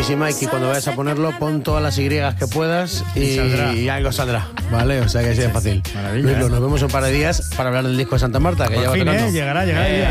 Easy Mike, y cuando vayas a ponerlo, pon todas las Y que puedas y algo saldrá, ¿vale? O sea que así es fácil. Maravilla. Luis, nos vemos un par de días para hablar del disco de Santa Marta, que Por ya va fin, tocando. llegará el día.